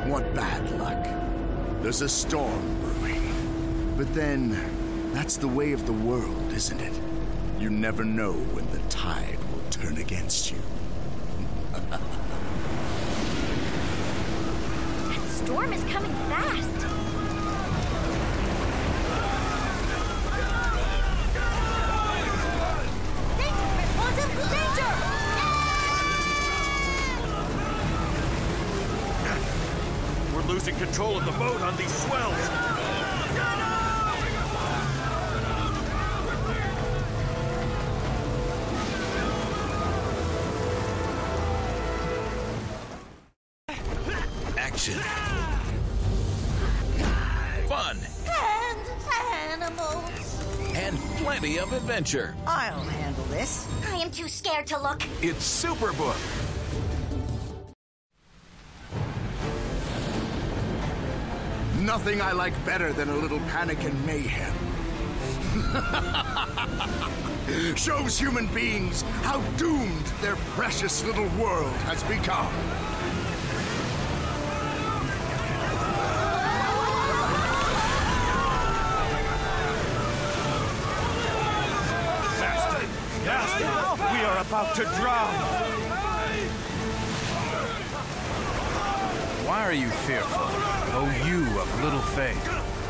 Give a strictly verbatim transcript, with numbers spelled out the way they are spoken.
What bad luck. There's a storm brewing. But then, that's the way of the world, isn't it? You never know when the tide will turn against you. That storm is coming fast. We're losing control of the boat on these swells. Action. Fun. And animals. And plenty of adventure. I'll handle this. I am too scared to look. It's Superbook. Nothing I like better than a little panic and mayhem. Shows human beings how doomed their precious little world has become. Master, Master, we are about to drown. Why are you fearful, oh you of little faith?